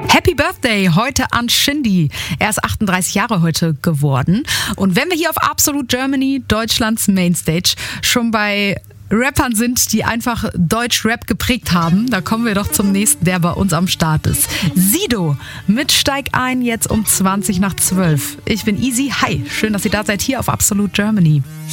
Happy Birthday heute an Shindy. Er ist 38 Jahre heute geworden. Und wenn wir hier auf Absolute Germany, Deutschlands Mainstage, schon bei Rappern sind, die einfach Deutsch-Rap geprägt haben, da kommen wir doch zum nächsten, der bei uns am Start ist. Sido mit Steig ein, jetzt um 20 nach 12. Ich bin Easy. Hi, schön, dass ihr da seid hier auf Absolute Germany.